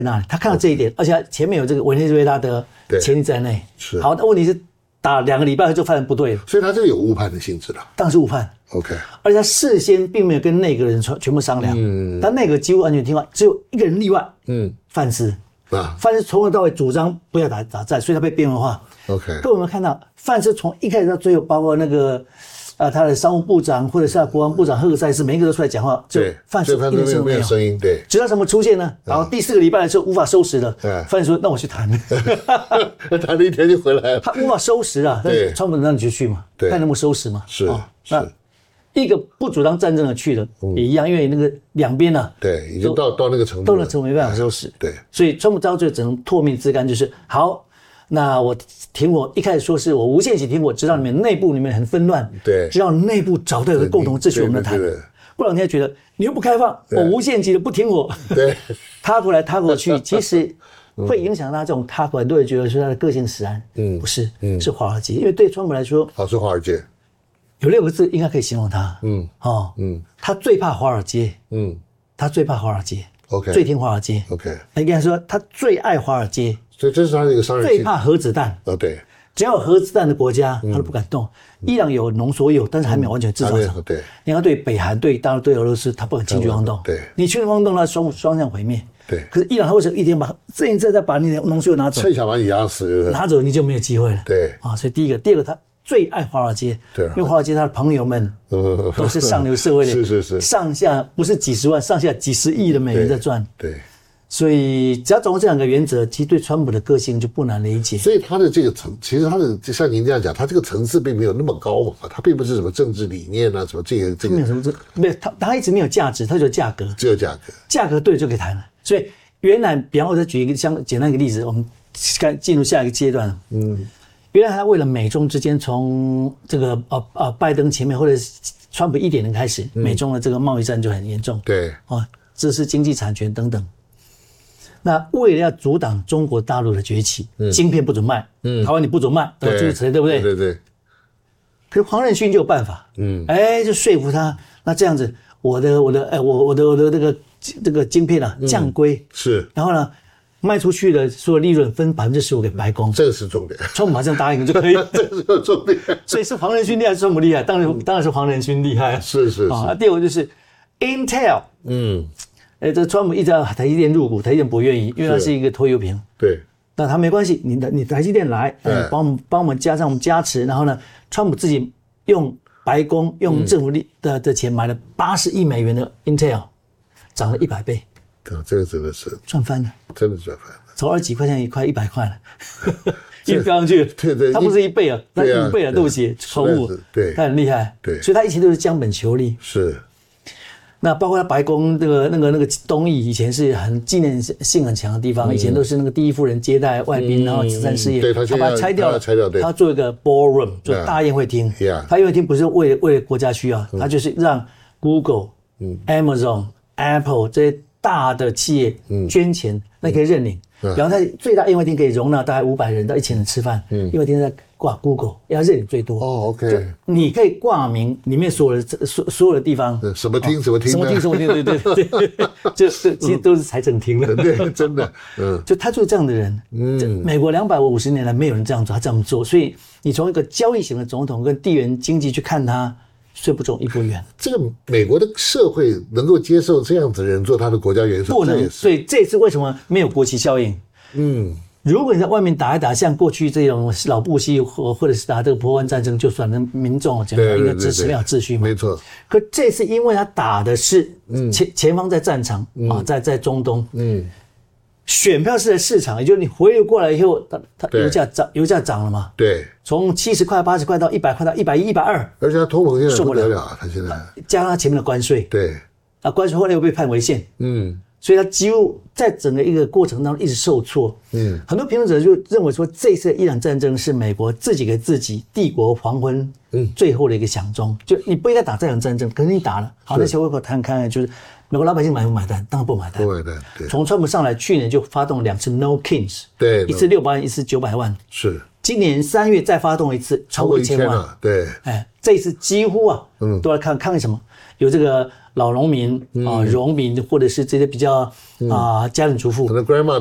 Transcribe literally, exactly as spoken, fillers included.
那里他看到这一点，而且前面有这个委内瑞拉的潜力在内。 是好，那问题是打两个礼拜就发现不对了， 所以他这个有误判的性质了。 当然是误判。 OK， 而且他事先并没有跟内阁人全全部商量，嗯，但内阁几乎完全听话，只有一个人例外，嗯，范斯啊，范斯从头到尾主张不要打打战，所以他被边缘化。 OK， 各位有没有看到范斯从一开始到最后，包括那个。啊，他的商务部长或者是他国防部长赫克塞斯，每一个都出来讲话，就范斯一点声音没有声音，对。 直到什么出现呢？然后第四个礼拜的时候无法收拾了，范斯说：“那我去谈。” 谈了一天就回来了。 他无法收拾啊，但是川普让你就去嘛，看能不能收拾嘛。 是是，一个不主张战争的去了也一样，因为那个两边呢， 对，已经到到那个程度， 到了程度没办法收拾。 对， 所以川普到最后只能唾面自干，就是好。那我停火，一开始说是我无限期停火，直到你们内部里面很纷乱， 对， 直到内部找到一个共同秩序，我们谈。过两天觉得你又不开放，我无限期的不停火， 对， 他过来他过去，其实会影响他这种他很多人觉得是他的个性使然，嗯，不是，嗯，是华尔街，因为对川普来说， 好是华尔街， 有六个字应该可以形容他，嗯，哦，嗯，他最怕华尔街，嗯，他最怕华尔街 ，OK， 最听华尔街 ，OK， 应该说他最爱华尔街。 所以这是他的一个商人最怕核子弹哦，对， 只要有核子弹的国家，他都不敢动。伊朗有浓缩铀，但是还没有完全制造成。 对， 你看对北韩、对大陆、对俄罗斯，他不敢轻举妄动。 对， 你轻举妄动，他双双向毁灭。 对， 可是伊朗他为什么一天把这一次再把你的浓缩铀拿走？ 趁想把你压死， 拿走你就没有机会了。 对啊，所以第一个，第二个他最爱华尔街， 对， 因为华尔街他的朋友们都是上流社会的， 是是是， 上下不是几十万，上下几十亿的美元在赚。 对。 所以只要掌握这两个原则，其实对川普的个性就不难理解。 所以他的这个层，其实他的就像您这样讲，他这个层次并没有那么高嘛，他并不是什么政治理念啊，什么这个这个。 没有什么这没有，他他一直没有价值，他只有价格， 只有价格， 价格对就可以谈了。所以原来，比方我再举一个相简单一个例子，我们该进入下一个阶段。嗯，原来他为了美中之间从这个呃呃拜登前面或者川普一点零开始，嗯、美中的这个贸易战就很严重。 对， 哦，知识经济产权等等。那为了要阻挡中国大陆的崛起，嗯、晶片不准卖，嗯，台湾你不准卖，对，就是对不对？ 对对对。 可是黄仁勋就有办法，嗯，哎，就说服他。那这样子，我的我的哎，我我的我的这个这个晶片啊降规、嗯、 是， 然后呢卖出去的所有利润分百分之十五给白宫， 这个是重点。 川普马上答应就可以， 这是个重点。 所以是黄仁勋厉害，川普厉害，当然当然是黄仁勋厉害。 是是是。 啊，第二个就是 Intel， 嗯。哎，这川普一直要台积电入股，台积电不愿意，因为它是一个拖油瓶。 对， 那他没关系，你的你台积电来，哎，帮我们帮我们加上我们加持，然后呢，川普自己用白宫用政府的的钱买了八十亿美元的 Intel， 涨了一百倍。 对，这个真的是赚翻了， 真的赚翻了， 从二十几块钱一块一百块了，一飙上去了。 对对， 它不是一倍啊，它五倍啊，对不起，口误。 对， 它很厉害。 对， 所以他一切都是将本求利。 是。 那包括他白宫那个那个那个东翼以前是很纪念性很强的地方，以前都是那个第一夫人接待外宾，然后慈善事业， 对，他把它拆掉了， 拆掉，对， 他做一个 ballroom， 做大宴会厅。他宴会厅不是为为了国家需要，他就是让 Google、Amazon、Apple 这些大的企业捐钱，那可以认领。然后他最大宴会厅可以容纳大概五百人到一千人吃饭，宴会厅在挂 Google， 要认领最多。 哦 ，OK， 你可以挂名里面所有的所所有的地方， 什么厅什么厅什么厅什么厅，对对对对，就其实都是财政厅了。 对，真的，嗯， 就他就是这样的人。嗯，美国两百五十年来没有人这样做，他这样做，所以你从一个交易型的总统跟地缘经济去看他，虽不中亦不远。 这个美国的社会能够接受这样子的人做他的国家元首， 不能。所以这次为什么没有国旗效应？嗯。如果你在外面打一打，像过去这种老布希或或者是打这个波湾战争，就算能民众讲应该支持没有秩序嘛， 没错。 可这次因为他打的是前前方在战场啊，在在中东，嗯，选票是在市场，也就是你回流过来以后，它它油价涨，油价涨了嘛， 对， 从七十块、八十块到一百块到一百一、一百二， 而且它通膨现在受不了了，它现在加上它前面的关税， 对， 啊，关税后来又被判违宪，嗯。所以他几乎在整个一个过程当中一直受挫。嗯，很多评论者就认为说，这次的伊朗战争是美国自己给自己帝国黄昏最后的一个响钟。就你不应该打这场战争，可是你打了。好，那些外国谈看，就是美国老百姓买不买单？当然不买单。 不买单。对。 从川普上来，去年就发动两次 No Kings， 对， 一次六百万，一次九百万。 是。 今年三月再发动一次，超过一千万。 对。 哎，这一次几乎啊，嗯，都来看抗议什么？ 有这个老农民啊、农民，或者是这些比较啊家庭主妇， 可能 grandma